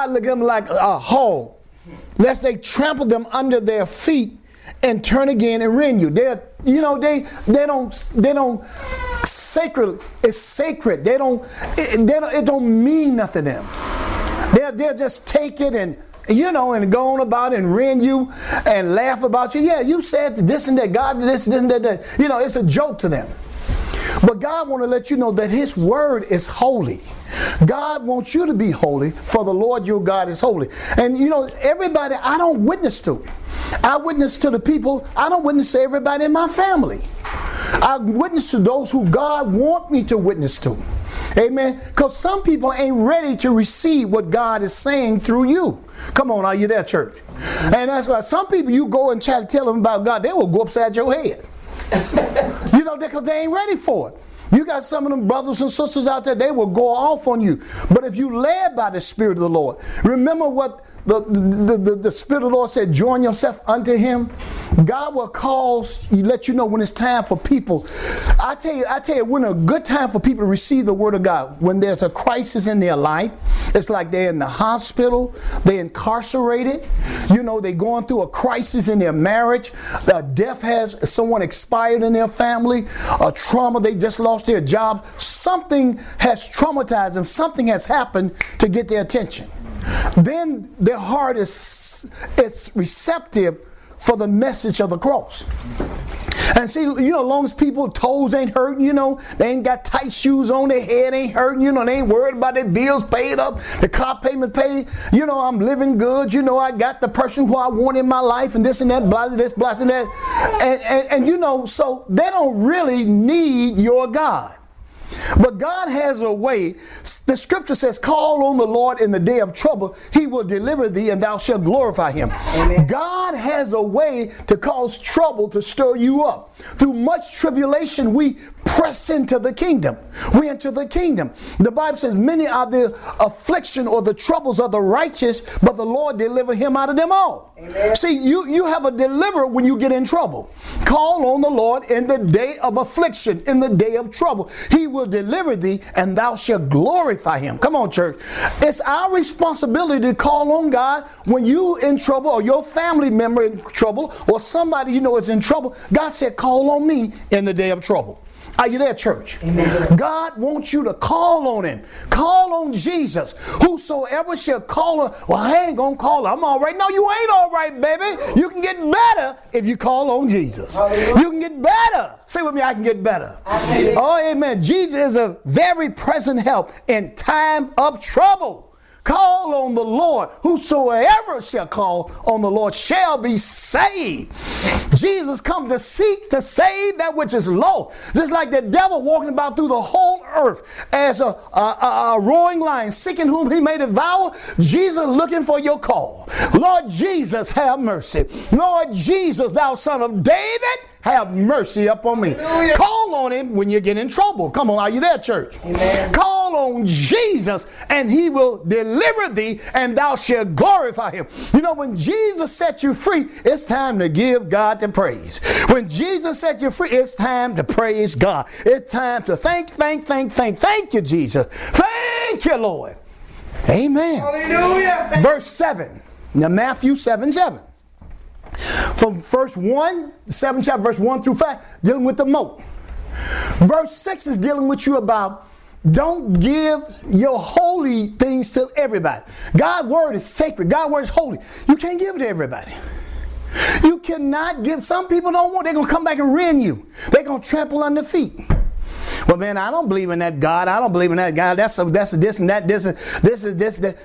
God look at them like a hog, lest they trample them under their feet and turn again and rend you. They don't sacred. It's sacred. It don't mean nothing to them. They'll just take it and go on about it and rend you and laugh about you. Yeah, you said this and that. God did this and that. It's a joke to them. But God wants to let you know that His word is holy. God wants you to be holy, for the Lord your God is holy. And everybody I don't witness to. I witness to the people. I don't witness to everybody in my family. I witness to those who God wants me to witness to. Amen. Because some people ain't ready to receive what God is saying through you. Come on, are you there, church? And that's why some people, you go and try to tell them about God, they will go upside your head. Because they ain't ready for it. You got some of them brothers and sisters out there, they will go off on you. But if you led by the Spirit of the Lord, remember what the Spirit of the Lord said, join yourself unto Him. God will let you know when it's time for people. I tell you, when a good time for people to receive the word of God, when there's a crisis in their life, it's like they're in the hospital, they're incarcerated, they're going through a crisis in their marriage, death has someone expired in their family, a trauma, they just lost their job, something has traumatized them, something has happened to get their attention. Then their heart is receptive for the message of the cross. And see, as long as people's toes ain't hurting, they ain't got tight shoes on, their head ain't hurting, they ain't worried about their bills paid up, the car payment paid, I'm living good, I got the person who I want in my life and this and that, blah, this, blah, and that. And so they don't really need your God. But God has a way. The scripture says, call on the Lord in the day of trouble. He will deliver thee and thou shalt glorify Him. Amen. God has a way to cause trouble to stir you up. Through much tribulation, we press into the kingdom. We enter the kingdom. The Bible says, many are the affliction or the troubles of the righteous, but the Lord deliver him out of them all. Amen. See, you have a deliverer when you get in trouble. Call on the Lord in the day of affliction, in the day of trouble. He will deliver thee and thou shalt glorify Him. Come on, church. It's our responsibility to call on God when you in trouble, or your family member in trouble, or somebody is in trouble. God said, call on me in the day of trouble. Are you there, church? Amen. God wants you to call on Him. Call on Jesus. Whosoever shall call on, well, I ain't going to call him. I'm all right. No, you ain't all right, baby. You can get better if you call on Jesus. Hallelujah. You can get better. Say with me, I can get better. Oh, amen. Jesus is a very present help in time of trouble. Call on the Lord. Whosoever shall call on the Lord shall be saved. Jesus come to seek to save that which is lost. Just like the devil walking about through the whole earth as a roaring lion, seeking whom he may devour. Jesus looking for your call. Lord Jesus, have mercy. Lord Jesus, thou son of David, have mercy upon me. Hallelujah. Call on Him when you get in trouble. Come on, are you there, church? Amen. Call on Jesus and He will deliver thee and thou shalt glorify Him. When Jesus set you free, it's time to give God the praise. When Jesus set you free, it's time to praise God. It's time to thank you, Jesus. Thank you, Lord. Amen. Hallelujah. Verse 7. Now, Matthew 7:7. From verse 1, 7th chapter, verse 1 through 5, dealing with the moat. Verse 6 is dealing with you about don't give your holy things to everybody. God's word is sacred. God's word is holy. You can't give it to everybody. You cannot give. Some people don't want. They're going to come back and rend you. They're going to trample on their feet. Well, man, I don't believe in that God. I don't believe in that God. That's this and that. This is this. That.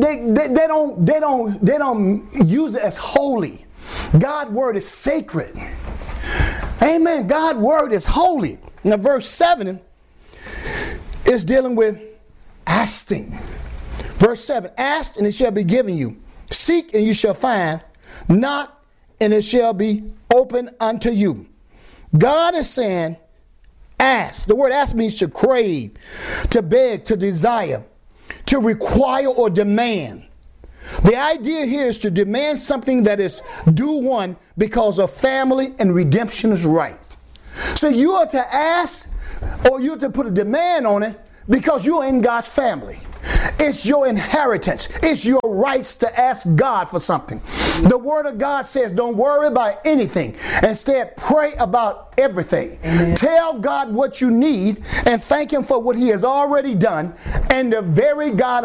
They don't use it as holy. God's word is sacred. Amen. God's word is holy. Now, verse 7 is dealing with asking. Verse 7, ask and it shall be given you. Seek and you shall find. Knock and it shall be open unto you. God is saying, ask. The word ask means to crave, to beg, to desire, to require or demand. The idea here is to demand something that is due one because of family and redemption is right. So you are to ask or you are to put a demand on it because you are in God's family. It's your inheritance. It's your rights to ask God for something. The Word of God says don't worry about anything. Instead, pray about everything. Amen. Tell God what you need and thank Him for what He has already done. And the very God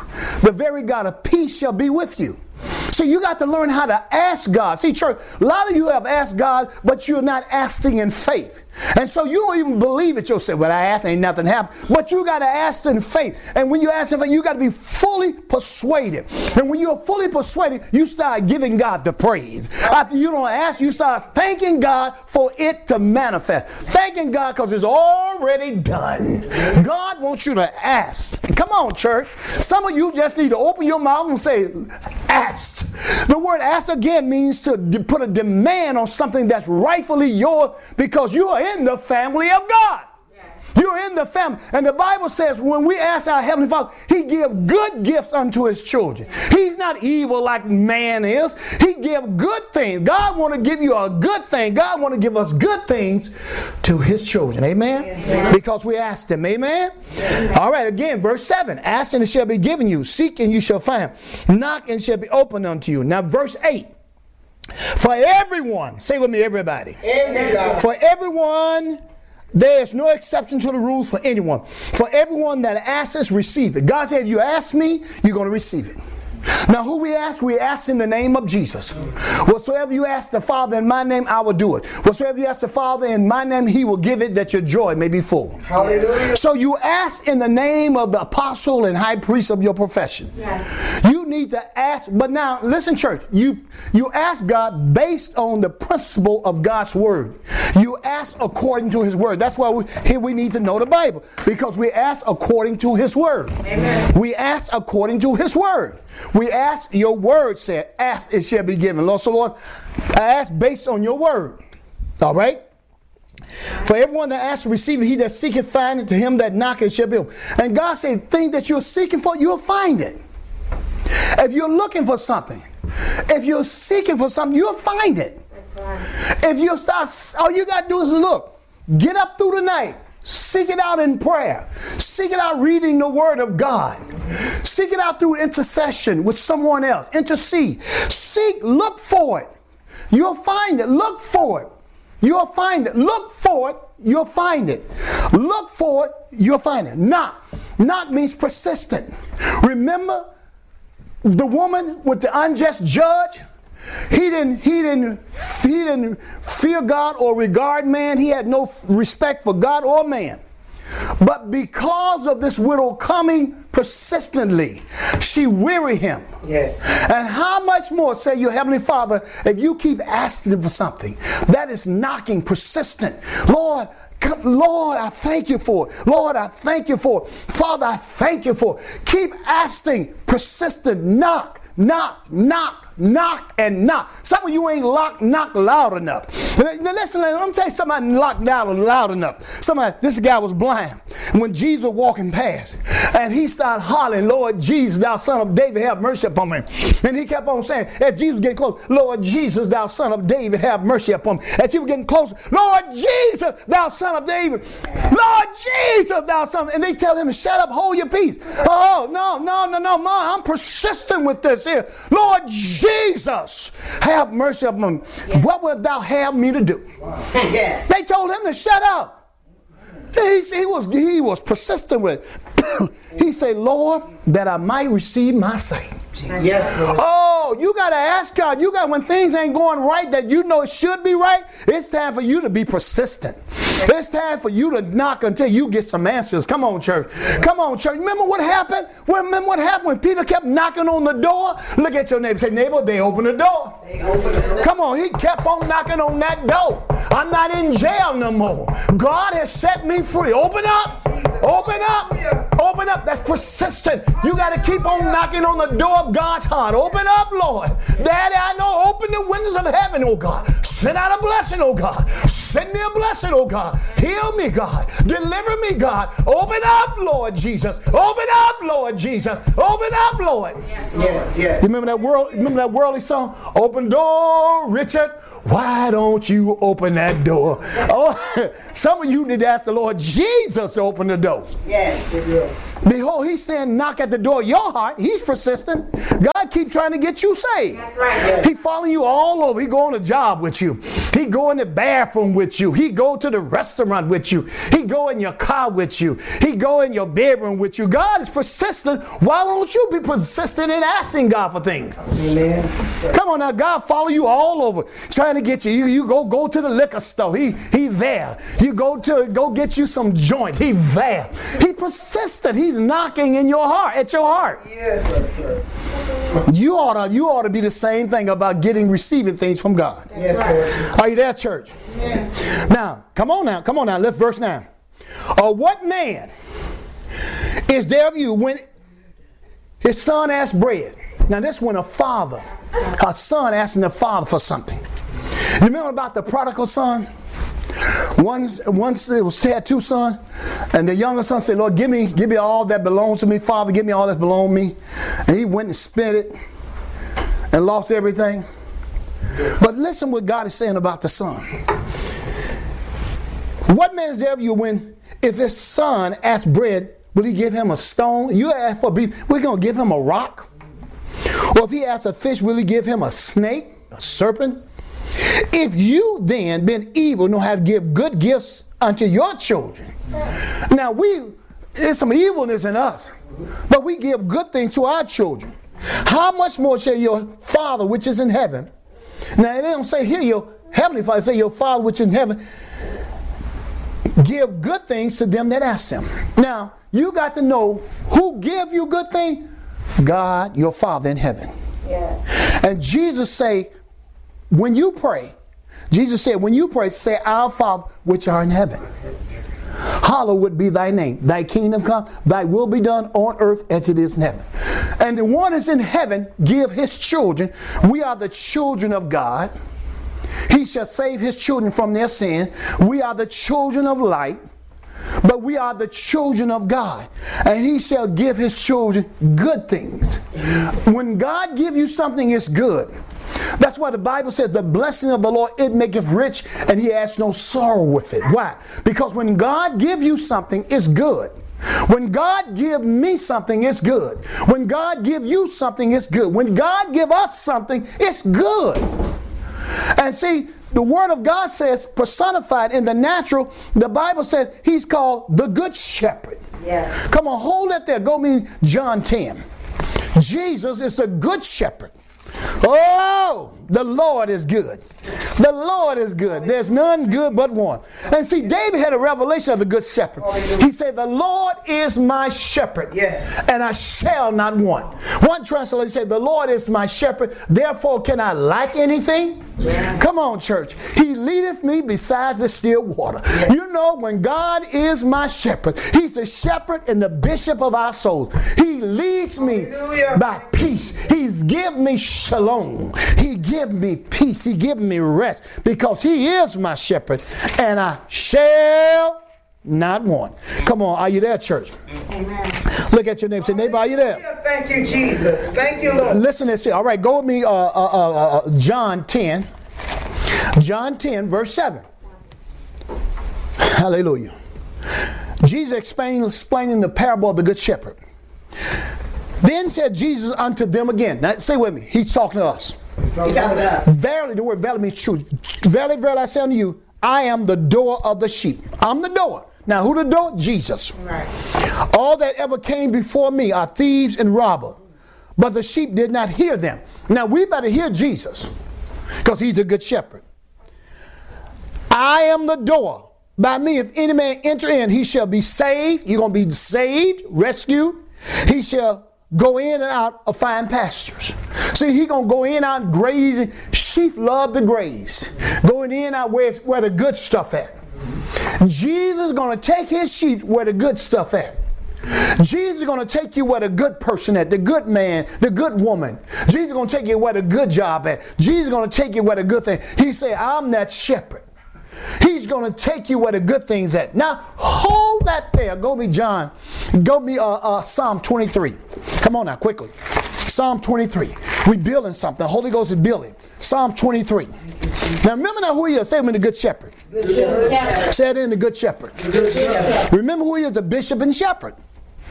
of peace shall be with you. So you got to learn how to ask God. See, church, a lot of you have asked God, but you're not asking in faith. And so you don't even believe it yourself. Well, I asked, ain't nothing happened. But you got to ask in faith. And when you ask in faith, you got to be fully persuaded. And when you're fully persuaded, you start giving God the praise. After you don't ask, you start thanking God for it to manifest. Thanking God because it's already done. God wants you to ask. Come on, church. Some of you just need to open your mouth and say, ask. The word ask again means to put a demand on something that's rightfully yours because you are in the family of God. You're in the family. And the Bible says when we ask our Heavenly Father, He gives good gifts unto His children. He's not evil like man is. He gives good things. God want to give you a good thing. God want to give us good things to His children. Amen? Amen. Because we asked Him. Amen? Amen? All right, again, verse 7. Ask and it shall be given you. Seek and you shall find. Knock and it shall be opened unto you. Now, verse 8. For everyone, say with me, everybody. For everyone, there is no exception to the rules for anyone. For everyone that asks, receive it. God said, if you ask me, you're going to receive it. Now, who we ask in the name of Jesus. Whatsoever you ask the Father in my name, I will do it. Whatsoever you ask the Father in my name, He will give it, that your joy may be full. Hallelujah. So you ask in the name of the apostle and high priest of your profession. Yeah. You need to ask. But now, listen, church. You ask God based on the principle of God's word. You ask according to His word. That's why we need to know the Bible. Because we ask according to His word. Amen. We ask according to His word. We ask, your word said, ask, it shall be given. Lord, so Lord, I ask based on your word. All right? For everyone that asks to receive it, he that seeketh find it, to him that knocketh shall be opened. And God said, thing that you're seeking for, you'll find it. If you're looking for something, if you're seeking for something, you'll find it. That's right. If you start, all you got to do is look. Get up through the night. Seek it out in prayer. Seek it out reading the Word of God. Seek it out through intercession with someone else. Intercede. Seek, look for it. You'll find it. Look for it. You'll find it. Look for it. You'll find it. Look for it. You'll find it. Knock. Knock means persistent. Remember the woman with the unjust judge? He didn't fear God or regard man. He had no respect for God or man. But because of this widow coming persistently, she wearied him. Yes. And how much more, say your Heavenly Father, if you keep asking for something that is knocking, persistent. Lord, I thank you for it. Lord, I thank you for it. Father, I thank you for it. Keep asking, persistent, knock, knock, knock. Knock and knock. Some of you ain't knock loud enough. Now listen, let me tell you somebody knocked out loud enough. This guy was blind. And when Jesus was walking past, and he started hollering, Lord Jesus, thou son of David, have mercy upon me. And he kept on saying, as Jesus was getting close, Lord Jesus, thou son of David, have mercy upon me. As he was getting closer, Lord Jesus, thou son of David. Lord Jesus, thou son of... And they tell him to shut up, hold your peace. Oh, no, Mom, I'm persistent with this here. Lord Jesus, have mercy upon me. Yes. What wilt thou have me to do? Wow. Yes. They told him to shut up. He was persistent with it. He said, Lord, that I might receive my sight. Yes, Lord. Oh, you got to ask God. When things ain't going right that you know it should be right, it's time for you to be persistent. It's time for you to knock until you get some answers. Come on, church. Come on, church. Remember what happened? Remember what happened when Peter kept knocking on the door? Look at your neighbor. Say, neighbor, they opened the door. Come on, he kept on knocking on that door. I'm not in jail no more. God has set me free. Open up. Open up. Open up. That's persistent. You got to keep on knocking on the door of God's heart. Open up, Lord. Daddy, I know. Open the windows of heaven, oh God. Send out a blessing, oh God. Send me a blessing, oh God. Heal me, God. Deliver me, God. Open up, Lord Jesus. Open up, Lord Jesus. Open up, Lord. Yes. You remember that worldly song? Open door, Richard. Why don't you open that door? Oh, some of you need to ask the Lord Jesus to open the door. Yes. Behold, he's saying, knock at the door of your heart. He's persistent. God keeps trying to get you saved. That's right. He following you all over. He go on a job with you. He go in the bathroom with you. He go to the restaurant with you. He go in your car with you. He go in your bedroom with you. God is persistent. Why don't you be persistent in asking God for things? Amen. Come on now, God follow you all over, trying to get you. You go to the liquor store. He there. You go get you some joint. He there. He persistent. He's knocking in your heart, at your heart. Yes, sir. You ought to be the same thing about receiving things from God. Yes, sir. Are you there, church? Yes. Now, come on now. Let's verse 9. Or what man is there of you when his son asks bread? Now, this when a son asking the father for something. You remember about the prodigal son? Once it had two sons, and the younger son said, Lord, give me all that belongs to me. Father, give me all that belongs to me. And he went and spent it and lost everything. But listen what God is saying about the son. What man is there of you when, if his son asks bread, will he give him a stone? You ask for beef, we're going to give him a rock? Or if he asks a fish, will he give him a snake, a serpent? If you then, being evil, know how to give good gifts unto your children. Now there's some evilness in us, but we give good things to our children. How much more shall your Father which is in heaven? Now they don't say here your heavenly Father, say your Father which is in heaven, give good things to them that ask him. Now you got to know who give you good things. God, your Father in heaven. Yeah. And Jesus say, when you pray, Jesus said, when you pray, say, our Father which art in heaven. Hallowed be thy name. Thy kingdom come, thy will be done on earth as it is in heaven. And the one is in heaven give his children. We are the children of God. He shall save his children from their sin. We are the children of light, but we are the children of God. And he shall give his children good things. When God gives you something, it's good. That's why the Bible says the blessing of the Lord, it maketh rich, and he has no sorrow with it. Why? Because when God gives you something, it's good. When God give me something, it's good. When God give you something, it's good. When God give us something, it's good. And see, the Word of God says, personified in the natural, the Bible says he's called the Good Shepherd. Yeah. Come on, hold that there. Go me John 10. Jesus is the Good Shepherd. Oh, the Lord is good. The Lord is good. There's none good but one. And see, David had a revelation of the Good Shepherd. He said, the Lord is my shepherd, yes, and I shall not want. One translation said, the Lord is my shepherd, therefore can I lack anything? Yeah. Come on, church. He leadeth me beside the still water. Yeah. You know, when God is my shepherd, he's the shepherd and the bishop of our souls. He leads me by peace. He's given me shalom. He give me peace. He give me rest because he is my shepherd and I shall not want. Come on, are you there, church? Amen. Look at your neighbor. Say, neighbor, are you there? Thank you, Jesus. Thank you, Lord. Listen and say, all right, go with me, John 10. John 10, verse 7. Hallelujah. Jesus explaining the parable of the Good Shepherd. Then said Jesus unto them again. Now, stay with me. He's talking to us. Verily, the word verily means truth. Verily, verily, I say unto you, I am the door of the sheep. I'm the door. Now, who the door? Jesus. Right. All that ever came before me are thieves and robbers, but the sheep did not hear them. Now, we better hear Jesus because he's the Good Shepherd. I am the door. By me, if any man enter in, he shall be saved. You're going to be saved, rescued. He shall go in and out of fine pastures. See, he's going to go in and out grazing. Sheep love to graze. Going in and out where the good stuff at. Jesus is going to take his sheep where the good stuff at. Jesus is going to take you where the good person at, the good man, the good woman. Jesus is going to take you where the good job at. Jesus is going to take you where the good thing. He said, I'm that shepherd. He's going to take you where the good things at. Now, hold that there. Go me John. Go me Psalm 23. Come on now, quickly. Psalm 23. We're building something. The Holy Ghost is building. Psalm 23. Now, remember now who he is. Say him in the Good Shepherd. Good shepherd. Say it in the Good Shepherd. Good shepherd. Remember who he is, the bishop and shepherd.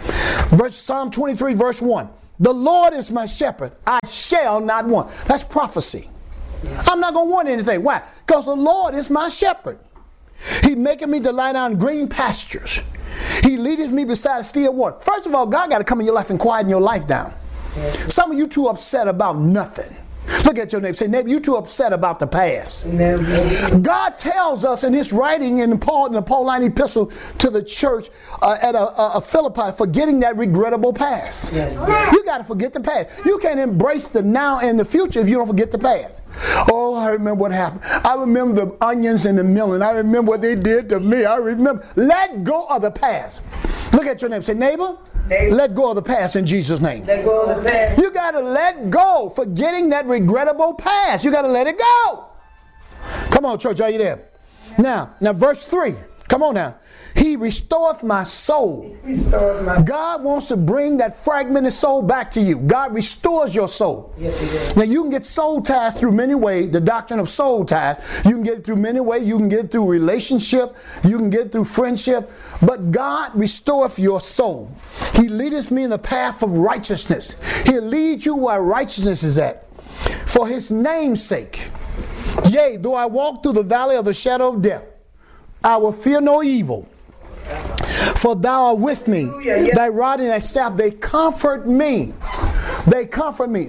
Psalm 23, verse 1. The Lord is my shepherd. I shall not want. That's prophecy. I'm not going to want anything. Why? Because the Lord is my shepherd. He maketh me to lie down in green pastures. He leadeth me beside still water. First of all, God got to come in your life and quieten your life down. Yes. Some of you too upset about nothing. Look at your neighbor. Say, neighbor, you too upset about the past. Never. God tells us in his writing in the Pauline epistle to the church at Philippi, forgetting that regrettable past. Yes. You got to forget the past. You can't embrace the now and the future if you don't forget the past. Oh, I remember what happened. I remember the onions in the milling. I remember what they did to me. I remember. Let go of the past. Look at your neighbor. Say, neighbor, let go of the past in Jesus' name. Let go of the past. You got to let go, forgetting that regrettable past. You got to let it go. Come on, church, are you there? Now verse 3. Come on now. He restoreth my soul. God wants to bring that fragmented soul back to you. God restores your soul. Yes, he does. Now you can get soul ties through many ways. The doctrine of soul ties. You can get it through many ways. You can get it through relationship. You can get it through friendship. But God restoreth your soul. He leadeth me in the path of righteousness. He'll lead you where righteousness is at. For his name's sake. Yea, though I walk through the valley of the shadow of death, I will fear no evil. For thou art with me. Thy rod and thy staff, they comfort me. They comfort me.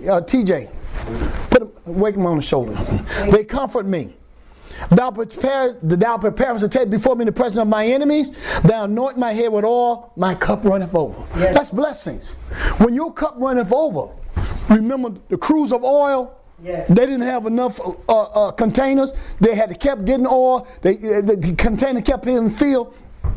TJ, wake him on the shoulder. They comfort me. Thou preparest a table before me in the presence of my enemies. Thou anoint my head with oil. My cup runneth over. Yes. That's blessings. When your cup runneth over, remember the cruise of oil? Yes. They didn't have enough containers. They had to keep getting oil. The container kept being filled.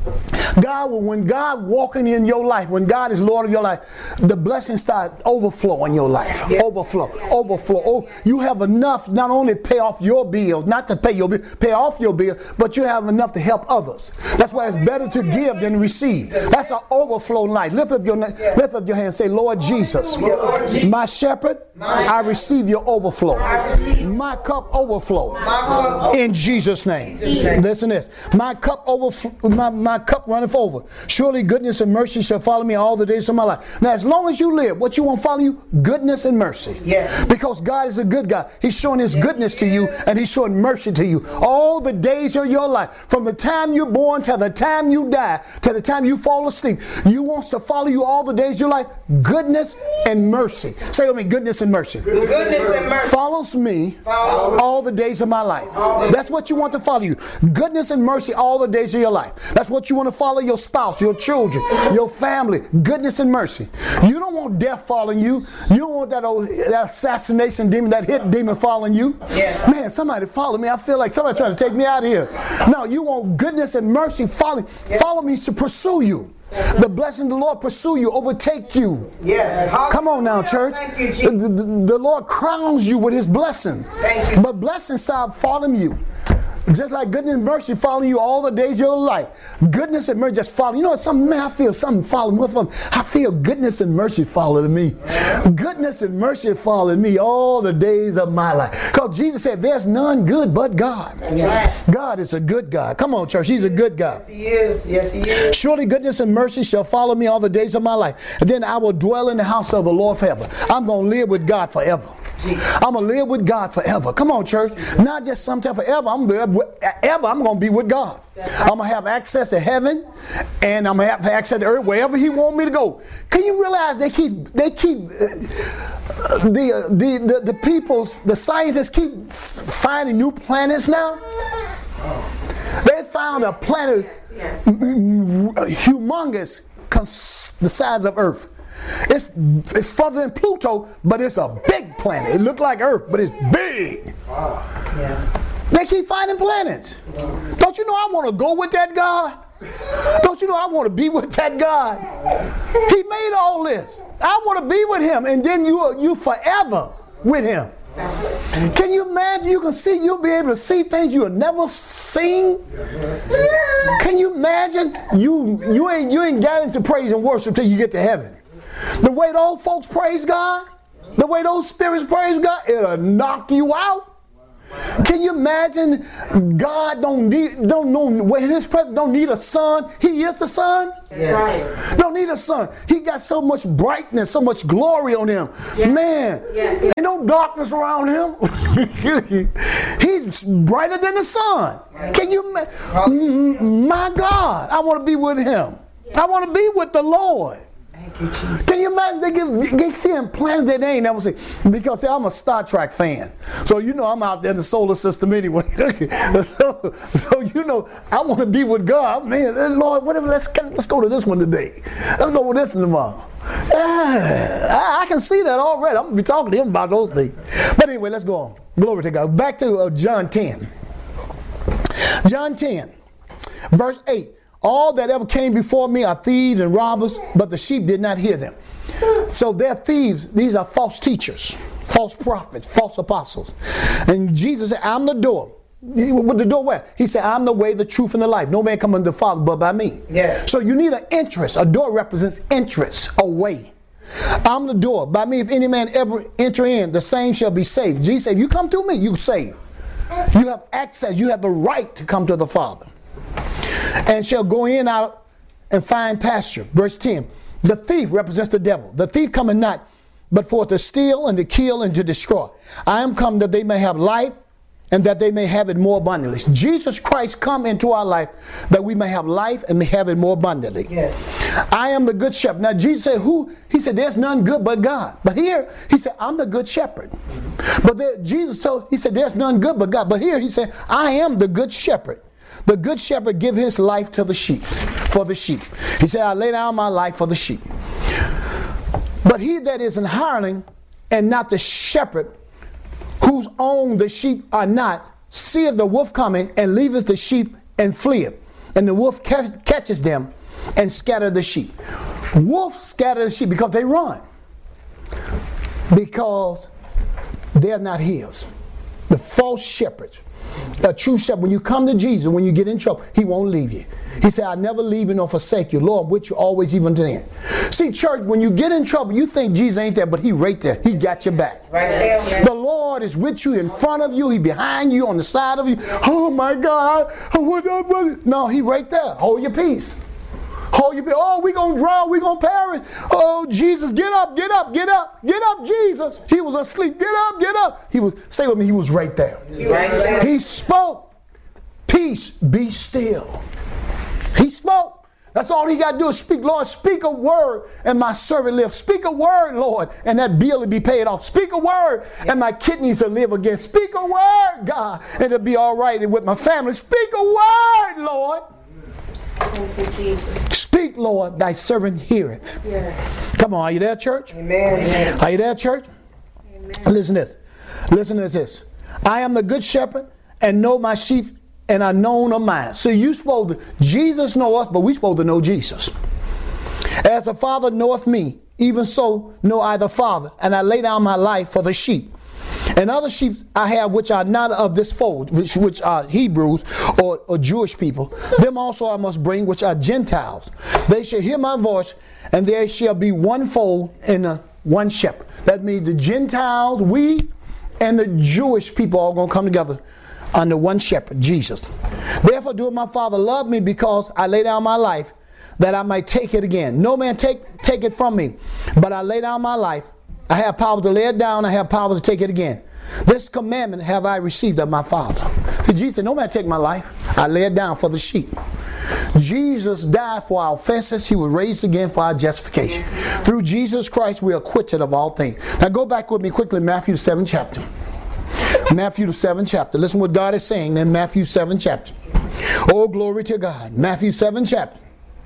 When God walking in your life, when God is Lord of your life, the blessings start overflowing your life. Yeah. Overflow. Oh, you have enough not only pay off your bills, not to pay off your bill, but you have enough to help others. That's why it's better to give than receive. That's an overflow life. Lift up your hand and say, Lord Jesus, my shepherd, I receive your overflow. My cup overflow. In Jesus' name. Listen to this. My cup my cup runneth over. Surely goodness and mercy shall follow me all the days of my life. Now, as long as you live, what you want to follow you? Goodness and mercy. Yes. Because God is a good God. He's showing his goodness to you, and he's showing mercy to you all the days of your life. From the time you're born to the time you die, to the time you fall asleep. You wants to follow you all the days of your life. Goodness and mercy. Say with me, goodness and mercy. Goodness and mercy follows me all the days of my life. That's what you want to follow you. Goodness and mercy all the days of your life. That's what you want to follow your spouse, your children, your family. Goodness and mercy. You don't want death following you. You don't want that assassination demon, that hit demon following you. Yes. Man, somebody follow me. I feel like somebody trying to take me out of here. No, you want goodness and mercy follow me to pursue you. The blessing of the Lord pursue you, overtake you. Yes. Come on now, church. The Lord crowns you with his blessing. Thank you. But blessings stop following you. Just like goodness and mercy following you all the days of your life. Goodness and mercy just follow. You know what? I feel something following me. I feel goodness and mercy following me. Goodness and mercy following me all the days of my life. Because Jesus said, there's none good but God. Yes. God is a good God. Come on, church. He's a good God. Yes, he is. Yes, he is. Surely goodness and mercy shall follow me all the days of my life. And then I will dwell in the house of the Lord forever. I'm going to live with God forever. I'm going to live with God forever. Come on, church. Not just sometime forever. I'm going to be with God. I'm going to have access to heaven, and I'm going to have access to earth wherever he wants me to go. Can you realize the scientists keep finding new planets now? They found a planet humongous, the size of Earth. It's further than Pluto, but it's a big planet. It looks like Earth, but it's big. Wow. Yeah. They keep finding planets. Wow. Don't you know I want to go with that God? Don't you know I want to be with that God? He made all this. I want to be with him, and then you forever with him. Can you imagine? You'll be able to see things you have never seen. Can you imagine? You ain't got into praise and worship till you get to heaven. The way those folks praise God, the way those spirits praise God, it'll knock you out. Can you imagine God don't know when his presence don't need a sun? He is the sun. Yes. Don't need a sun. He got so much brightness, so much glory on him. Yes. Man, ain't no darkness around him. He's brighter than the sun. Can you my God, I want to be with him. I want to be with the Lord. Can you imagine they see him planted that they ain't never seen? Because see, I'm a Star Trek fan. So you know I'm out there in the solar system anyway. so you know I want to be with God. Man, Lord, whatever, let's go to this one today. Let's go with this one tomorrow. I can see that already. I'm going to be talking to him about those things. But anyway, let's go on. Glory to God. Back to John 10. John 10, verse 8. All that ever came before me are thieves and robbers, but the sheep did not hear them. So they're thieves. These are false teachers, false prophets, false apostles. And Jesus said, I'm the door. With the door where? He said, I'm the way, the truth, and the life. No man come unto the Father but by me. Yes. So you need an entrance. A door represents entrance, a way. I'm the door. By me, if any man ever enter in, the same shall be saved. Jesus said, you come through me, you saved. You have access. You have the right to come to the Father. And shall go in, out, and find pasture. Verse 10. The thief represents the devil. The thief cometh not, but for to steal and to kill and to destroy. I am come that they may have life, and that they may have it more abundantly. Jesus Christ come into our life that we may have life and may have it more abundantly. Yes. I am the good shepherd. Now Jesus said, who? He said, there's none good but God. But here, he said, I'm the good shepherd. But there, Jesus told, he said, there's none good but God. But here he said, I am the good shepherd. The good shepherd give his life to the sheep, for the sheep. He said, I lay down my life for the sheep. But he that is an hireling and not the shepherd, whose own the sheep are not, seeth the wolf coming and leaveth the sheep and fleeth. And the wolf catches them and scatter the sheep. Wolf scatter the sheep because they run. Because they're not his. The false shepherds. A true shepherd, when you come to Jesus, when you get in trouble, he won't leave you. He said, I'll never leave you nor forsake you. Lord, I'm with you always, even to the end. See, church, when you get in trouble, you think Jesus ain't there, but he right there. He got your back. Right there. The Lord is with you, in front of you. He behind you, on the side of you. Oh, my God. No, he right there. Hold your peace. Hold your peace. Oh, we going to drown. We going to perish. Oh, Jesus, get up, get up, get up. Get up, Jesus. He was asleep. Get up, get up. He was, say with me, he was right there. Right there. He spoke. Peace, be still. He spoke. That's all he got to do is speak. Lord, speak a word and my servant live. Speak a word, Lord, and that bill will be paid off. Speak a word and my kidneys will live again. Speak a word, God, and it'll be all right with my family. Speak a word, Lord. Thank you, Jesus. Speak, Lord, thy servant heareth. Yes. Come on, are you there, church? Amen. Yes. Are you there, church? Amen. Listen to this. Listen to this. I am the good shepherd and know my sheep and are known of mine. So you supposed to, Jesus know us, but we supposed to know Jesus. As the Father knoweth me, even so know I the Father, and I lay down my life for the sheep. And other sheep I have which are not of this fold, which are Hebrews or Jewish people. Them also I must bring, which are Gentiles. They shall hear my voice, and there shall be one fold and one shepherd. That means the Gentiles, we, and the Jewish people all going to come together under one shepherd, Jesus. Therefore doeth my Father love me, because I lay down my life that I might take it again. No man take it from me, but I lay down my life. I have power to lay it down. I have power to take it again. This commandment have I received of my Father. So Jesus said, no man take my life. I lay it down for the sheep. Jesus died for our offenses. He was raised again for our justification. Through Jesus Christ, we are acquitted of all things. Now go back with me quickly, Matthew 7 chapter. Matthew 7 chapter. Listen what God is saying in Matthew 7 chapter. Oh, glory to God. Matthew 7 chapter.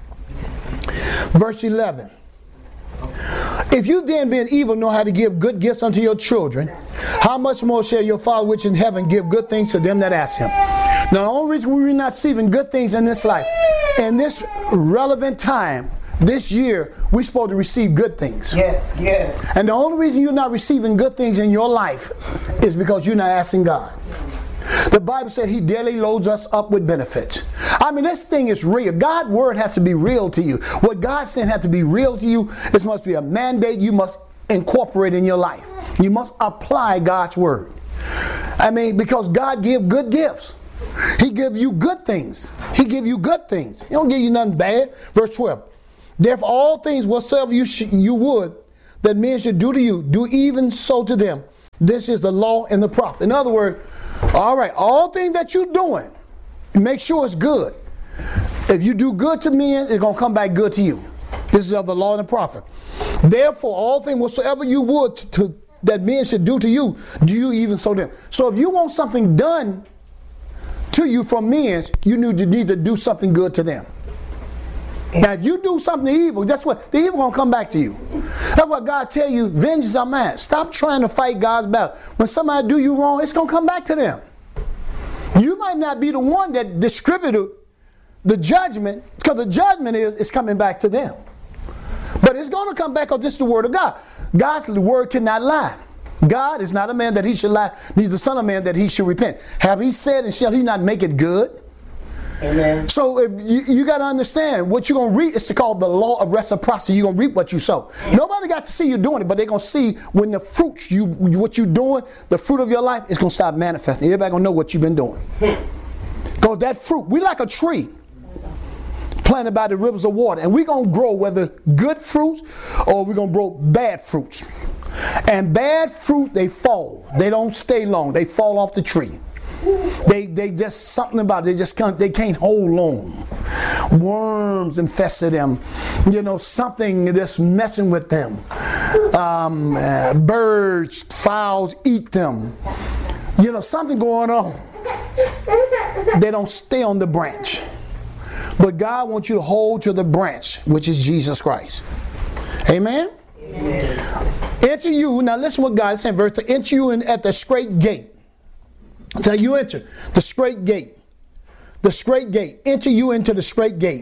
Verse 11. If you then being evil know how to give good gifts unto your children, how much more shall your Father which in heaven give good things to them that ask him? Now the only reason we're not receiving good things in this life, in this relevant time, this year, we're supposed to receive good things. Yes, yes. And the only reason you're not receiving good things in your life is because you're not asking God. The Bible said he daily loads us up with benefits. I mean, this thing is real. God's word has to be real to you. What God said has to be real to you. This must be a mandate you must incorporate in your life. You must apply God's word. I mean, because God gives good gifts. He give you good things. He give you good things. He don't give you nothing bad. Verse 12. Therefore, all things whatsoever you would that men should do to you, do even so to them. This is the law and the prophet. In other words, all right, all things that you're doing, make sure it's good. If you do good to men, it's going to come back good to you. This is of the law and the prophet. Therefore, all things whatsoever you would that men should do to you, do you even so to them. So if you want something done to you from men, you need to do something good to them. Now, if you do something evil, guess what? The evil gonna come back to you. That's what God tell you, vengeance are mine. Stop trying to fight God's battle. When somebody do you wrong, it's gonna come back to them. You might not be the one that distributed the judgment, because the judgment is coming back to them. But it's gonna come back because this is the word of God. God's word cannot lie. God is not a man that he should lie, neither the son of man that he should repent. Have he said, and shall he not make it good? Amen. So if you got to understand what you're going to reap is called the law of reciprocity. You're going to reap what you sow. Nobody got to see you doing it, but they're going to see when the fruits, what you're doing, the fruit of your life is going to start manifesting. Everybody going to know what you've been doing. Because that fruit, we like a tree planted by the rivers of water, and we're going to grow whether good fruits or we're going to grow bad fruits. And bad fruit, they fall. They don't stay long. They fall off the tree. They just something about it. They can't hold on. Worms infested them. You know, something that's messing with them. Birds, fowls eat them. You know, something going on. They don't stay on the branch. But God wants you to hold to the branch, which is Jesus Christ. Amen? Amen. Enter you, now listen what God is saying, verse 3, enter you in at the straight gate. So you enter the straight gate. The straight gate. Enter you into the straight gate.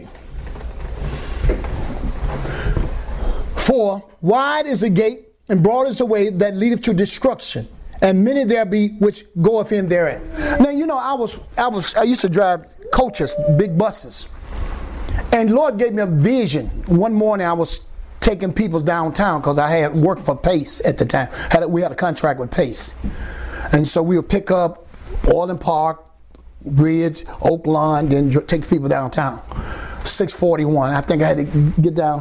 For wide is the gate, and broad is the way that leadeth to destruction, and many there be which goeth in therein. Now you know I used to drive coaches, big buses, and Lord gave me a vision. One morning I was taking people downtown because I had worked for Pace at the time. We had a contract with Pace, and so we would pick up Orland Park, Bridge, Oak Lawn, then take people downtown. 641. I think I had to get down.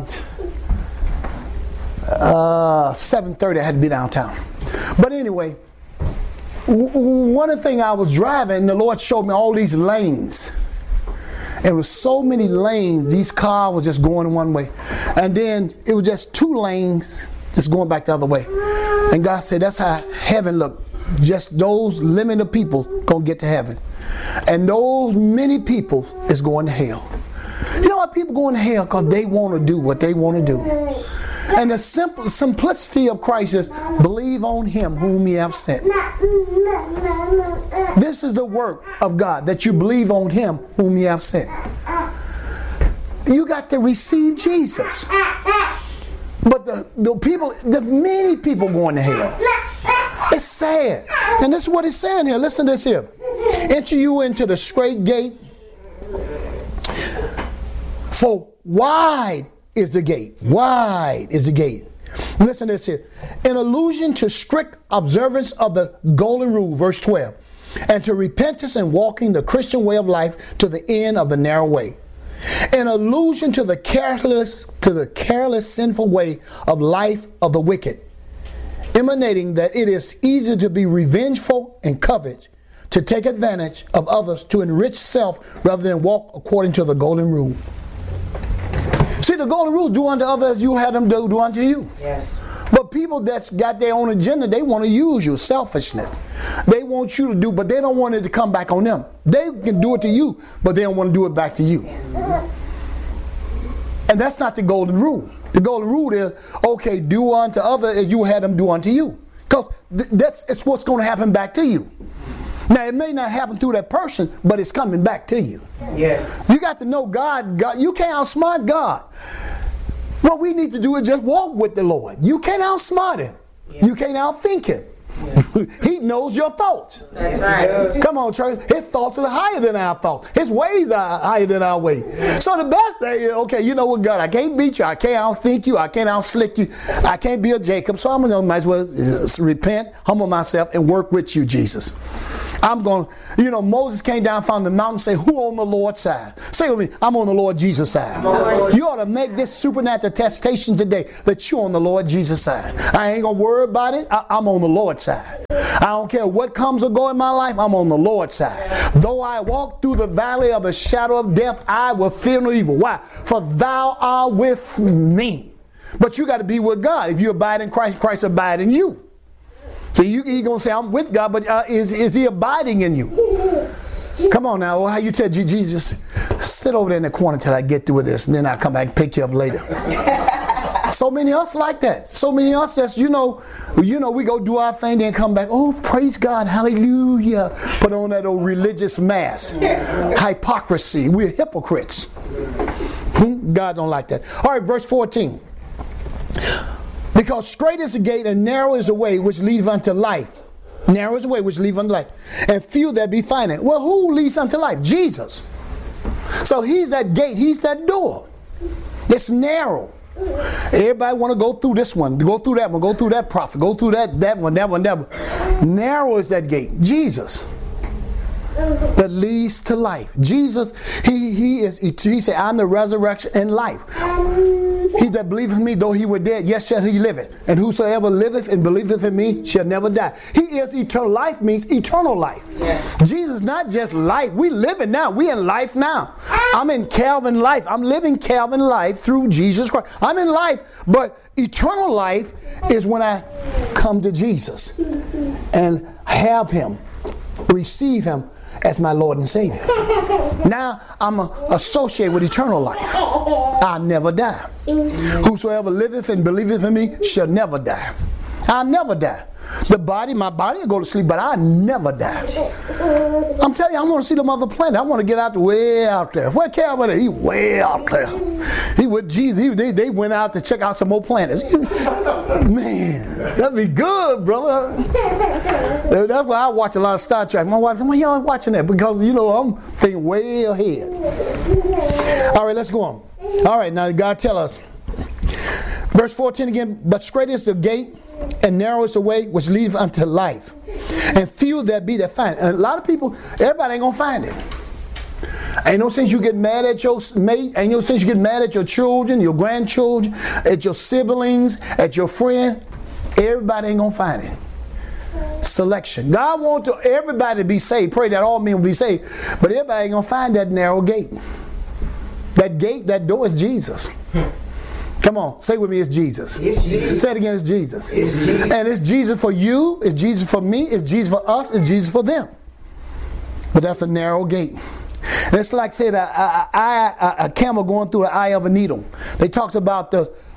7:30. I had to be downtown. But anyway, one of the things I was driving, the Lord showed me all these lanes. It was so many lanes. These cars were just going one way, and then it was just 2 lanes just going back the other way. And God said, "That's how heaven looked. Just those limited people gonna get to heaven, and those many people is going to hell." You know why people going to hell? Because they want to do what they want to do. And the simplicity of Christ is believe on him whom he have sent. This is the work of God, that you believe on him whom he have sent. You got to receive Jesus. But the many people going to hell. It's sad. And this is what it's saying here. Listen to this here. Enter you into the straight gate. For wide is the gate. Wide is the gate. Listen to this here. In allusion to strict observance of the golden rule, verse 12, and to repentance and walking the Christian way of life to the end of the narrow way. In allusion to the careless, sinful way of life of the wicked, emanating that it is easy to be revengeful and covet, to take advantage of others, to enrich self rather than walk according to the golden rule. See, the golden rule, do unto others as you had them do unto you. Yes. But people that's got their own agenda, they want to use you, selfishness. They want you to do, but they don't want it to come back on them. They can do it to you, but they don't want to do it back to you. And that's not the golden rule. The golden rule is, okay, do unto others as you had them do unto you. Because it's what's going to happen back to you. Now, it may not happen through that person, but it's coming back to you. Yes. You got to know God. You can't outsmart God. What we need to do is just walk with the Lord. You can't outsmart him. Yeah. You can't outthink him. He knows your thoughts. That's right. Come on, church. His thoughts are higher than our thoughts. His ways are higher than our ways. So the best thing is, okay, you know what, God, I can't beat you. I can't out-think you. I can't out-slick you. I can't be a Jacob. So I'm going to might as well repent, humble myself, and work with you, Jesus. I'm going to, you know, Moses came down from the mountain and said, who on the Lord's side? Say with me, I'm on the Lord Jesus' side. You ought to make this supernatural attestation today that you're on the Lord Jesus' side. I ain't going to worry about it. I'm on the Lord's side. I don't care what comes or go in my life. I'm on the Lord's side. Though I walk through the valley of the shadow of death, I will fear no evil. Why? For thou art with me. But you got to be with God. If you abide in Christ, Christ abide in you. So you're going to say, I'm with God, but is he abiding in you? Come on now. How you tell Jesus, sit over there in the corner till I get through with this, and then I'll come back and pick you up later. So many of us like that. So many of us that's, you know, we go do our thing, then come back. Oh, praise God. Hallelujah. Put on that old religious mask. Hypocrisy. We're hypocrites. God don't like that. All right, verse 14. Because straight is the gate and narrow is the way which leads unto life. Narrow is the way which leads unto life. And few there be find it. Well, who leads unto life? Jesus. So he's that gate. He's that door. It's narrow. Everybody want to go through this one, go through that one, go through that prophet, go through that one. Narrow is that gate. Jesus. That leads to life. Jesus, he said, I'm the resurrection and life. He that believeth in me, though he were dead, yet shall he liveth. And whosoever liveth and believeth in me shall never die. He is eternal life, means eternal life. Yeah. Jesus not just life. We live it now. We in life now. I'm in Calvin life. I'm living Calvin life through Jesus Christ. I'm in life, but eternal life is when I come to Jesus and have him, receive him as my Lord and Savior. Now I'm associated with eternal life. I'll never die. Whosoever liveth and believeth in me shall never die. I'll never die. My body will go to sleep, but I'll never die. I'm telling you, I want to see them other planet. I want to get out way out there. Where Calvin is? He way out there. He with Jesus. They went out to check out some more planets. Man, that'd be good, brother. That's why I watch a lot of Star Trek. My wife, why y'all watching that? Because, you know, I'm thinking way ahead. All right, let's go on. All right, now God tell us. Verse 14 again, but straight is the gate and narrow is the way which leads unto life. And few there be that find it. And a lot of people, everybody ain't going to find it. Ain't no sense you get mad at your mate. Ain't no sense you get mad at your children, your grandchildren, at your siblings, at your friend. Everybody ain't going to find it. Selection. God wants everybody to be saved. Pray that all men will be saved. But everybody ain't going to find that narrow gate. That gate, that door is Jesus. Come on, say with me, it's Jesus. It's Jesus. Say it again, it's Jesus. It's Jesus. And it's Jesus for you, it's Jesus for me, it's Jesus for us, it's Jesus for them. But that's a narrow gate. And it's like, say, a camel going through the eye of a needle. They talks about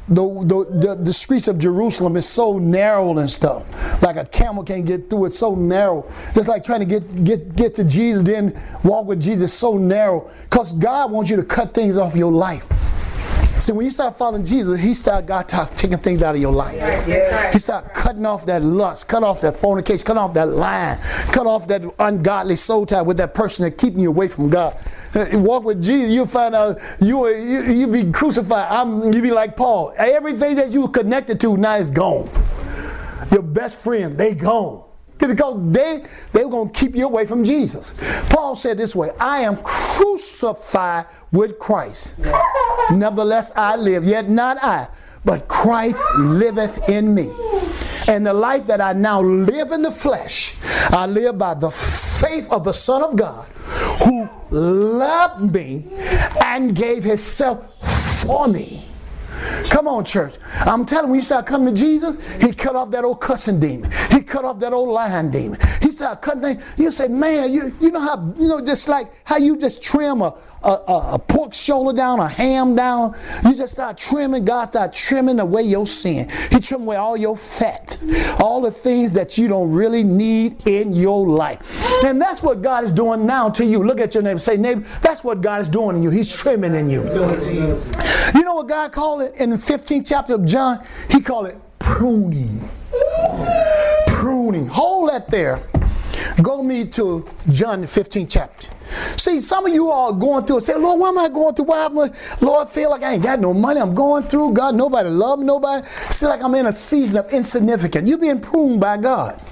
the streets of Jerusalem is so narrow and stuff. Like a camel can't get through it, so narrow. Just like trying to get to Jesus, then walk with Jesus, so narrow. Because God wants you to cut things off your life. See, when you start following Jesus, God starts taking things out of your life. He starts cutting off that lust, cut off that fornication, cut off that lying, cut off that ungodly soul tie with that person that's keeping you away from God. Walk with Jesus, you'll find out you be crucified. You be like Paul. Everything that you were connected to now is gone. Your best friend, they gone. Because they were going to keep you away from Jesus. Paul said this way, I am crucified with Christ. Nevertheless I live, yet not I, but Christ liveth in me. And the life that I now live in the flesh, I live by the faith of the Son of God, who loved me and gave himself for me. Come on, church. I'm telling you, when you start coming to Jesus, he cut off that old cussing demon. He cut off that old lying demon. He started cutting things. You say, man, you know how, just like how you just trim a pork shoulder down, a ham down. You just start trimming. God start trimming away your sin. He trim away all your fat, all the things that you don't really need in your life. And that's what God is doing now to you. Look at your neighbor. Say, neighbor, that's what God is doing in you. He's trimming in you. You know what God called it in the 15th chapter of John? He called it pruning. Pruning. Hold that there. Go me to John 15 chapter. See, some of you all going through and say, Lord, why am I going through? Why am I, Lord, I feel like I ain't got no money. I'm going through. God, nobody love me, nobody. See, like I'm in a season of insignificance. You're being pruned by God.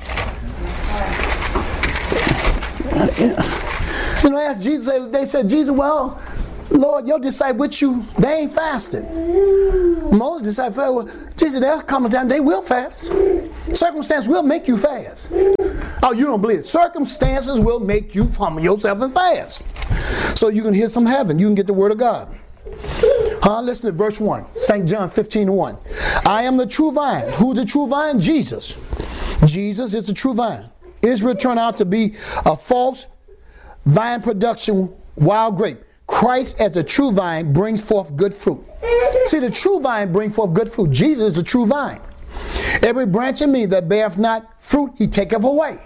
You know, ask Jesus, they said, Jesus, well, Lord, your disciples with you, they ain't fasting. Most disciples, well, Jesus, there'll come a time they will fast. Circumstance will make you fast. Oh, you don't believe it. Circumstances will make you humble yourself and fast. So you can hear some heaven. You can get the word of God. Listen to verse 1. St. John 15:1. I am the true vine. Who's the true vine? Jesus. Jesus is the true vine. Israel turned out to be a false vine production wild grape. Christ as the true vine brings forth good fruit. See, the true vine brings forth good fruit. Jesus is the true vine. Every branch in me that beareth not fruit, he taketh away.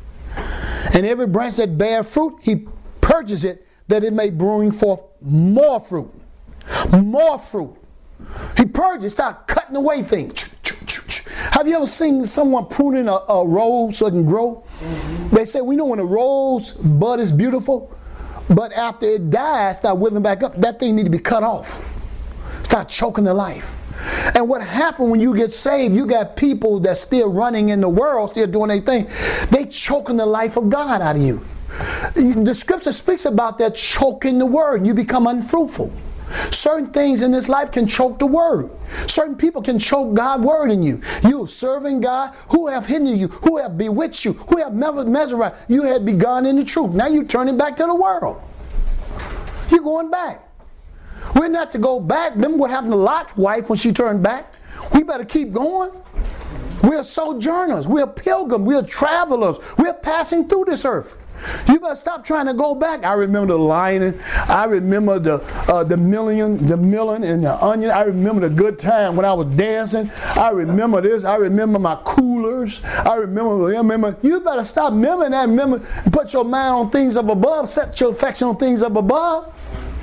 And every branch that beareth fruit, he purges it, that it may bring forth more fruit. More fruit. He purges, start cutting away things. Have you ever seen someone pruning a rose so it can grow? Mm-hmm. They say, we know when a rose bud is beautiful, but after it dies, start withering back up, that thing need to be cut off. Start choking the life. And what happened when you get saved, you got people that's still running in the world, still doing their thing. They choking the life of God out of you. The scripture speaks about that choking the word, and you become unfruitful. Certain things in this life can choke the word. Certain people can choke God's word in you. You serving God, who have hidden you, who have bewitched you, who have mesmerized. You had begun in the truth. Now you're turning back to the world. You're going back. We're not to go back. Remember what happened to Lot's wife when she turned back? We better keep going. We're sojourners. We're pilgrims. We're travelers. We're passing through this earth. You better stop trying to go back. I remember the lining. I remember the milling and the onion. I remember the good time when I was dancing. I remember this. I remember my coolers. I remember. You better stop remembering that. Remember, put your mind on things up above. Set your affection on things up above.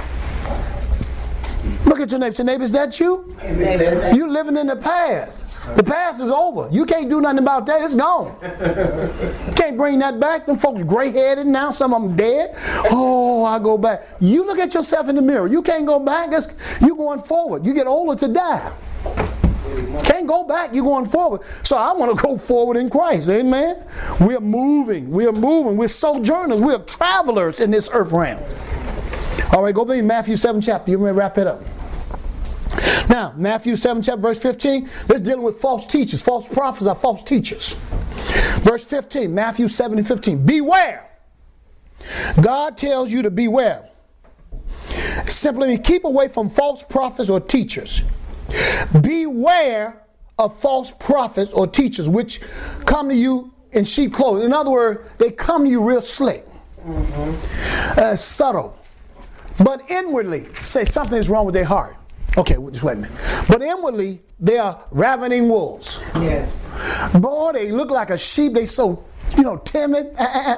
Look at your neighbor. Say, neighbor, is that you? Amen. You living in the past. The past is over. You can't do nothing about that. It's gone. You can't bring that back. Them folks gray-headed now. Some of them dead. Oh, I go back. You look at yourself in the mirror. You can't go back. You're going forward. You get older to die. Can't go back. You're going forward. So I want to go forward in Christ. Amen. We're moving. We're moving. We're sojourners. We're travelers in this earth realm. All right, go back to Matthew 7 chapter. You're going to wrap it up. Now, Matthew 7 chapter, verse 15. This is dealing with false teachers. False prophets are false teachers. Verse 15, Matthew 7 and 15. Beware. God tells you to beware. Simply keep away from false prophets or teachers. Beware of false prophets or teachers which come to you in sheep clothing. In other words, they come to you real slick. Subtle. But inwardly, say something is wrong with their heart. Okay, just wait a minute. But inwardly, they are ravening wolves. Yes. Boy, they look like a sheep. They so, timid.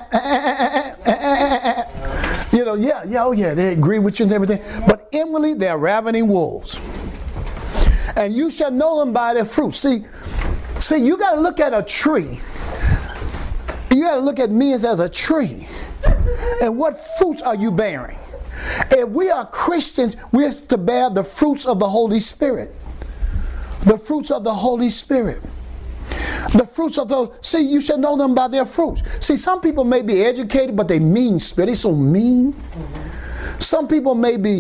They agree with you and everything. But inwardly, they are ravening wolves. And you shall know them by their fruit. See, you got to look at a tree. You got to look at me as a tree. And what fruits are you bearing? If we are Christians, we're to bear the fruits of the Holy Spirit. The fruits of the Holy Spirit. The fruits of those. See, you should know them by their fruits. See, some people may be educated, but they mean spirit. They're so mean. Some people may be,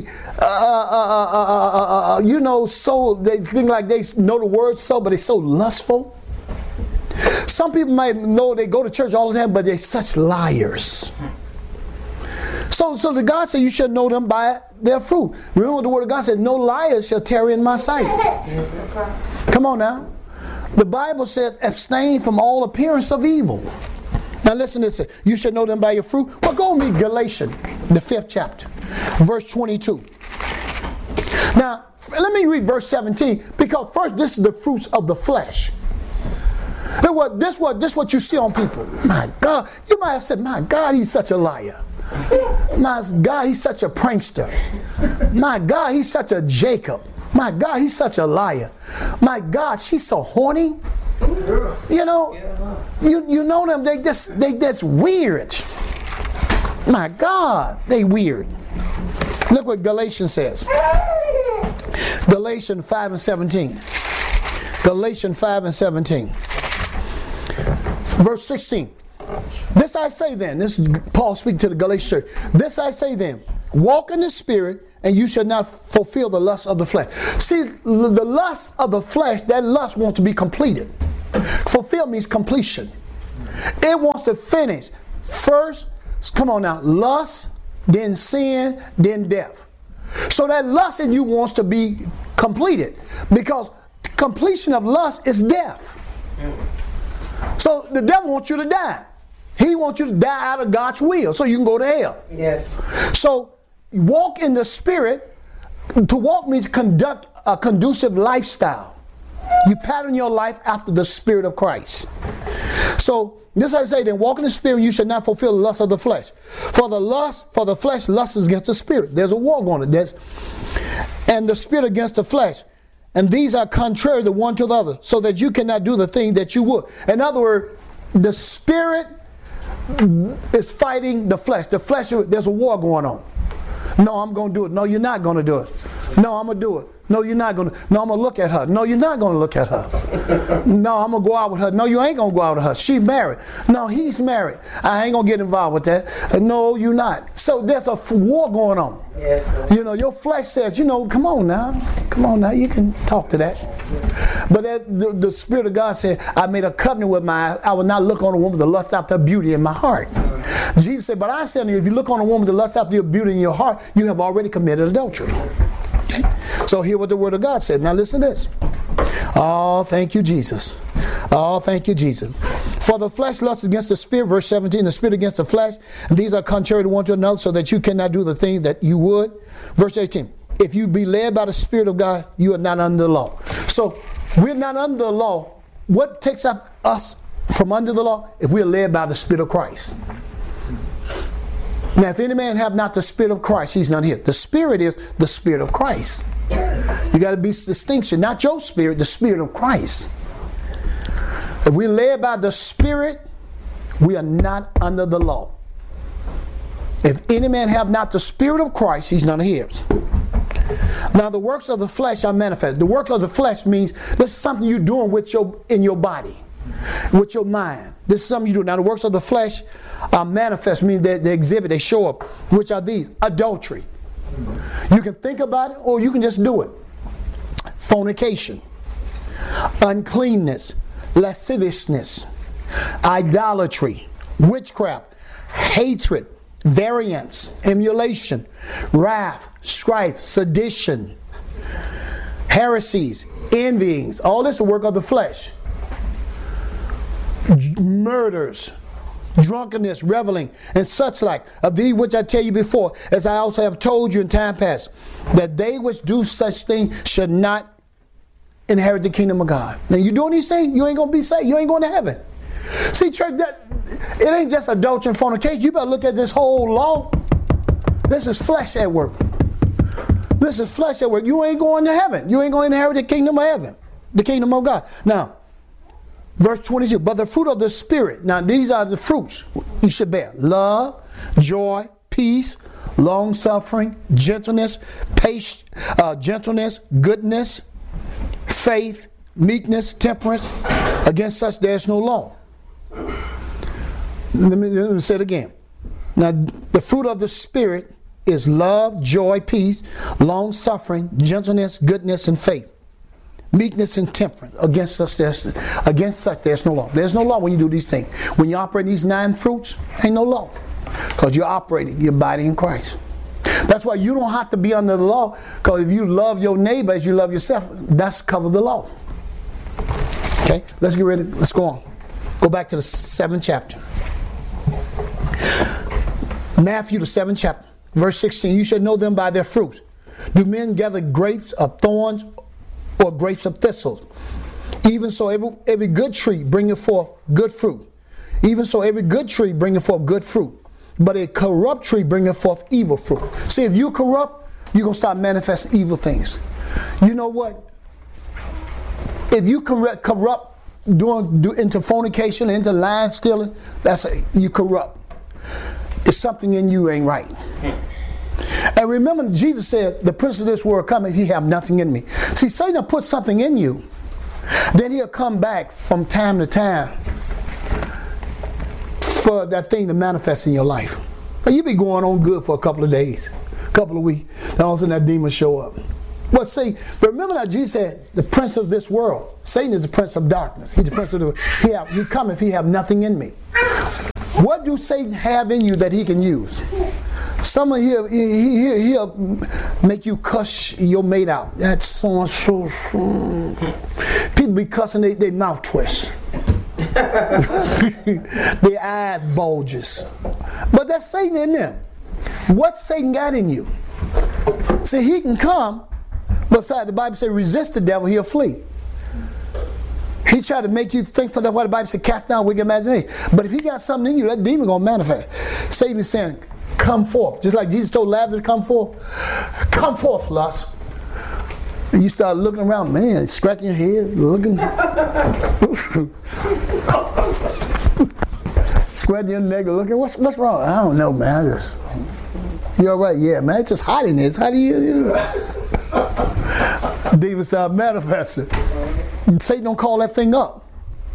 so they think like they know the word so, but they're so lustful. Some people might know they go to church all the time, but they're such liars. So the God said you should know them by their fruit. Remember the word of God said, no liars shall tarry in my sight. Come on now. The Bible says abstain from all appearance of evil. Now listen to this. You should know them by your fruit. Well, go and read Galatians, the 5th chapter, verse 22. Now, let me read verse 17, because first this is the fruits of the flesh. This what you see on people. My God, you might have said, my God, he's such a liar. My God, he's such a prankster. My God, he's such a Jacob. My God, he's such a liar. My God, she's so horny. You know, you know them. They that's weird. My God, they weird. Look what Galatians says. Galatians 5 and 17. Galatians 5 and 17. Verse 16. This I say then. This is Paul speaking to the Galatian church. This I say then. Walk in the Spirit, and you shall not fulfill the lust of the flesh. See, the lust of the flesh, that lust wants to be completed. Fulfill means completion. It wants to finish. First, come on now, lust, then sin, then death. So that lust in you wants to be completed, because completion of lust is death. So the devil wants you to die. He wants you to die out of God's will so you can go to hell. Yes. So walk in the Spirit. To walk means conduct a conducive lifestyle. You pattern your life after the Spirit of Christ. So this I say then, walk in the Spirit, you should not fulfill the lust of the flesh. For the flesh lusts against the Spirit. There's a war going on. And the Spirit against the flesh. And these are contrary the one to the other, so that you cannot do the thing that you would. In other words, the Spirit is fighting the flesh. The flesh, there's a war going on. No, I'm going to do it. No, you're not going to do it. No, I'm going to do it. No, you're not going to. No, I'm going to look at her. No, you're not going to look at her. No, I'm going to go out with her. No, you ain't going to go out with her. She's married. No, he's married. I ain't going to get involved with that. No, you're not. So there's a war going on. Yes, sir. You know, your flesh says, you know, come on now. Come on now. You can talk to that. But the Spirit of God said, I made a covenant with my eyes. I will not look on a woman to lust after beauty in my heart. Jesus said, but I said to you, if you look on a woman to lust after your beauty in your heart, you have already committed adultery. Okay? So hear what the Word of God said. Now listen to this. Oh, thank you, Jesus. Oh, thank you, Jesus. For the flesh lusts against the Spirit, verse 17, the Spirit against the flesh, and these are contrary to one to another, so that you cannot do the things that you would. Verse 18, if you be led by the Spirit of God, you are not under the law. So we're not under the law. What takes us from under the law? If we are led by the Spirit of Christ. Now, if any man have not the Spirit of Christ, he's not here. The Spirit is the Spirit of Christ. You got to be distinction, not your spirit, the Spirit of Christ. If we're led by the Spirit, we are not under the law. If any man have not the Spirit of Christ, he's not his. Now the works of the flesh are manifest. The work of the flesh means this is something you're doing in your body, with your mind. This is something you do. Now the works of the flesh are manifest, meaning they exhibit, they show up. Which are these? Adultery. You can think about it or you can just do it. Fornication, uncleanness, lasciviousness, idolatry, witchcraft, hatred, variance, emulation, wrath, strife, sedition, heresies, envyings. All this is the work of the flesh. Murders, drunkenness, reveling, and such like. Of these which I tell you before, as I also have told you in time past, that they which do such things should not inherit the kingdom of God. Now you doing these things, you ain't going to be saved. You ain't going to heaven. See, church, it ain't just adultery and fornication. You better look at this whole law. This is flesh at work. This is flesh at work. You ain't going to heaven. You ain't going to inherit the kingdom of heaven, the kingdom of God. Now, verse 22, but the fruit of the Spirit. Now, these are the fruits you should bear. Love, joy, peace, long-suffering, gentleness, patience, gentleness, goodness, faith, meekness, temperance. Against such there is no law. Let me say it again. Now, the fruit of the Spirit is love, joy, peace, long-suffering, gentleness, goodness, and faith. Meekness and temperance. Against such there's no law. There's no law when you do these things. When you operate these 9 fruits, ain't no law. Because you're operating your body in Christ. That's why you don't have to be under the law. Because if you love your neighbor as you love yourself, that's cover the law. Okay, let's get ready. Let's go on. Go back to the 7th chapter. Matthew, the 7th chapter, verse 16. You shall know them by their fruits. Do men gather grapes of thorns or grapes of thistles? Even so, every good tree bringeth forth good fruit. Even so, every good tree bringeth forth good fruit. But a corrupt tree bringeth forth evil fruit. See, if you're corrupt, you're going to start manifesting evil things. You know what? If you corrupt into fornication, into lying, stealing, you corrupt. It's something in you ain't right. And remember, Jesus said, the prince of this world come if he have nothing in me. See, Satan will put something in you. Then he'll come back from time to time for that thing to manifest in your life. But you be going on good for a couple of days, a couple of weeks. Then all of a sudden that demon show up. But see, remember that Jesus said, the prince of this world. Satan is the prince of darkness. He's the prince of the world. He come if he have nothing in me. What do Satan have in you that he can use? Some of he'll make you cuss your mate out. That's so. People be cussing, they mouth twist. Their eyes bulges. But that's Satan in them. What Satan got in you? See, he can come, but the Bible says resist the devil, he'll flee. He tried to make you think something. That's why the Bible says cast down wicked imagination. But if he got something in you, that demon gonna manifest. Satan is saying, come forth. Just like Jesus told Lazarus to come forth. Come forth, lust. And you start looking around, man, scratching your head, looking. Scratching your neck, looking. What's wrong? I don't know, man. You all right? Yeah, man. It's just hot in there. It's hot in here. Demons start manifesting. Satan don't call that thing up.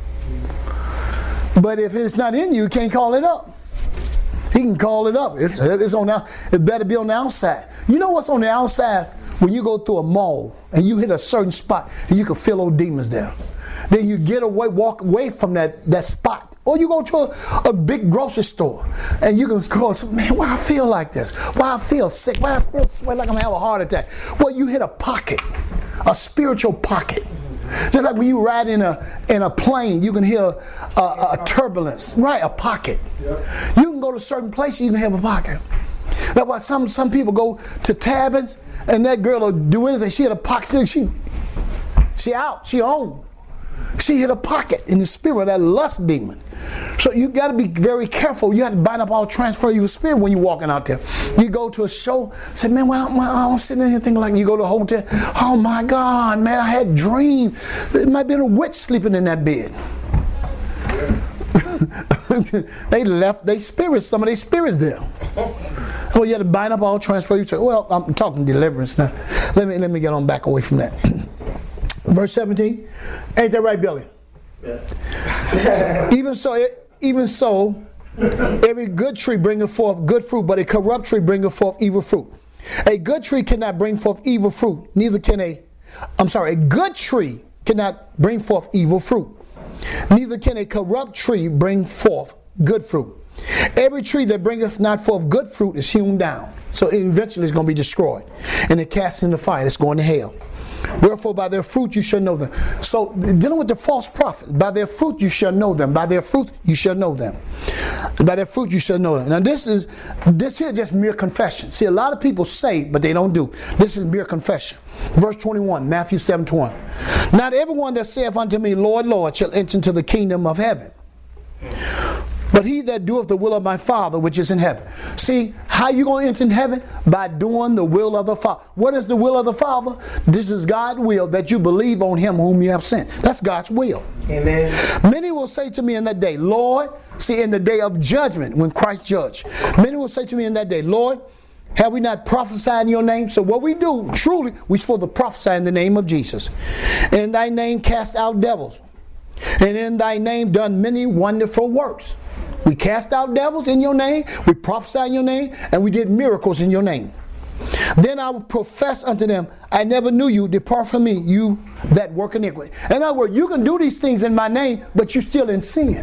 But if it's not in you, you can't call it up. He can call it up. It's on now. It better be on the outside. You know what's on the outside? When you go through a mall and you hit a certain spot and you can feel those demons there. Then you get away, walk away from that spot. Or you go to a big grocery store and you can scroll, man, why I feel like this? Why I feel sick? Why I feel sweat like I'm having a heart attack? Well, you hit a pocket, a spiritual pocket. Just like when you ride in a plane, you can hear a turbulence, right? A pocket. Yep. You can go to certain places, you can have a pocket. That's why some people go to Tabbins, and that girl will do anything. She hit a pocket. She out. She on. She hit a pocket in the spirit of that lust demon. So you got to be very careful. You have to bind up all transfer of your spirit when you're walking out there. You go to a show, say, man, I'm sitting in here thinking like, you go to a hotel, oh my God, man, I had a dream. It might be a witch sleeping in that bed. They left some of their spirits there. So you have to bind up all transfer. You say, well, I'm talking deliverance now. Let me get on back away from that. Verse 17. Ain't that right, Billy? Yeah. Even so, every good tree bringeth forth good fruit, but a corrupt tree bringeth forth evil fruit. A good tree cannot bring forth evil fruit, a good tree cannot bring forth evil fruit. Neither can a corrupt tree bring forth good fruit. Every tree that bringeth not forth good fruit is hewn down. So eventually it's going to be destroyed. And it cast in the fire. It's going to hell. Wherefore by their fruit you shall know them. So dealing with the false prophets, by their fruit you shall know them. By their fruit you shall know them. By their fruit you shall know them. Now this here just mere confession. See, a lot of people say, but they don't do. This is mere confession. Verse 21, Matthew 7:21. Not everyone that saith unto me, Lord, Lord, shall enter into the kingdom of heaven, but he that doeth the will of my Father which is in heaven. See, how you going to enter in heaven? By doing the will of the Father. What is the will of the Father? This is God's will, that you believe on him whom you have sent. That's God's will. Amen. Many will say to me in that day, Lord, see, in the day of judgment, when Christ judged, many will say to me in that day, Lord, have we not prophesied in your name? So what we do, truly, we're supposed to prophesy in the name of Jesus. In thy name cast out devils, and in thy name done many wonderful works. We cast out devils in your name, we prophesy in your name, and we did miracles in your name. Then I will profess unto them, I never knew you, depart from me, you that work iniquity. In other words, you can do these things in my name, but you're still in sin.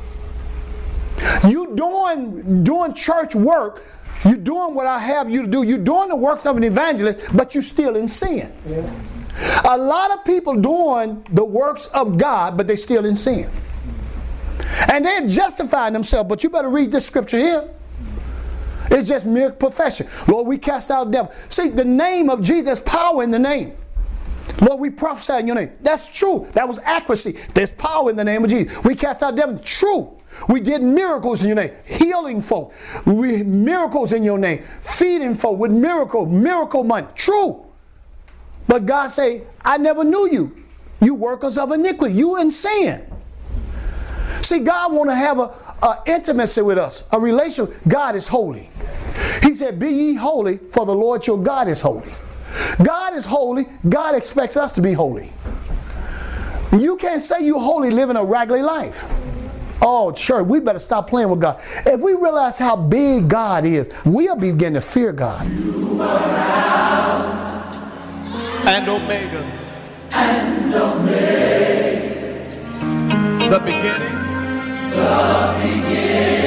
You doing church work, you're doing what I have you to do, you're doing the works of an evangelist, but you're still in sin. Yeah. A lot of people doing the works of God, but they're still in sin. And they're justifying themselves, but you better read this scripture here. It's just mere profession. Lord, we cast out devils. See, the name of Jesus, there's power in the name. Lord, we prophesy in your name. That's true. That was accuracy. There's power in the name of Jesus. We cast out devils. True. We did miracles in your name. Healing folk. Miracles in your name. Feeding folk with miracle money. True. But God say, I never knew you. You workers of iniquity. You in sin. See, God want to have a intimacy with us, a relationship. God is holy. He said, be ye holy, for the Lord your God is holy. God is holy. God expects us to be holy. You can't say you're holy living a raggedy life. Oh, church, we better stop playing with God. If we realize how big God is, we'll begin to fear God. You are Alpha and Omega. And Omega. The beginning. The beginning.